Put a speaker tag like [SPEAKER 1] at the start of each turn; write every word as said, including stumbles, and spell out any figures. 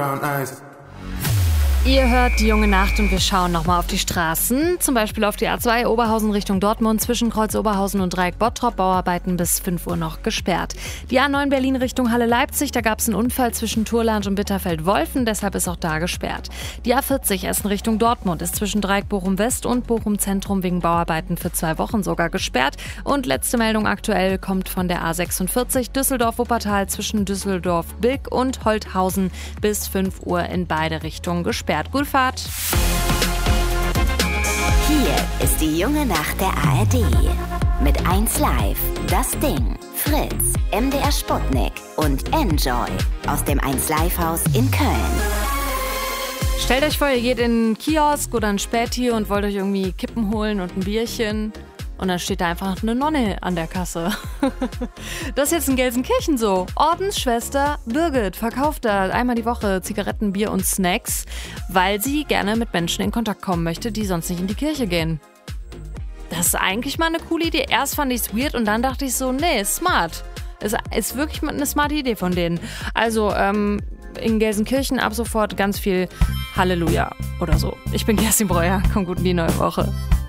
[SPEAKER 1] Ihr hört Die junge Nacht und wir schauen nochmal auf die Straßen. Zum Beispiel auf die A zwei Oberhausen Richtung Dortmund zwischen Kreuz Oberhausen und Dreieck Bottrop. Bauarbeiten bis fünf Uhr noch gesperrt. Die A neun Berlin Richtung Halle Leipzig. Da gab es einen Unfall zwischen Turlange und Bitterfeld-Wolfen. Deshalb ist auch da gesperrt. Die A vierzig Essen Richtung Dortmund ist zwischen Dreieck Bochum West und Bochum Zentrum wegen Bauarbeiten für zwei Wochen sogar gesperrt. Und letzte Meldung aktuell kommt von der A sechsundvierzig Düsseldorf-Wuppertal zwischen Düsseldorf-Bilk und Holthausen bis fünf Uhr in beide Richtungen gesperrt. Gute Fahrt.
[SPEAKER 2] Hier ist die junge Nacht der A R D. Mit eins Live, Das Ding, Fritz, M D R Sputnik und Enjoy aus dem eins Live Haus in Köln.
[SPEAKER 1] Stellt euch vor, ihr geht in einen Kiosk oder ein Späti und wollt euch irgendwie Kippen holen und ein Bierchen. Und dann steht da einfach eine Nonne an der Kasse. Das ist jetzt in Gelsenkirchen so. Ordensschwester Birgit verkauft da einmal die Woche Zigaretten, Bier und Snacks, weil sie gerne mit Menschen in Kontakt kommen möchte, die sonst nicht in die Kirche gehen. Das ist eigentlich mal eine coole Idee. Erst fand ich es weird und dann dachte ich so, nee, smart. Es ist wirklich eine smarte Idee von denen. Also ähm, in Gelsenkirchen ab sofort ganz viel Halleluja oder so. Ich bin Kerstin Breuer. Kommt gut in die neue Woche.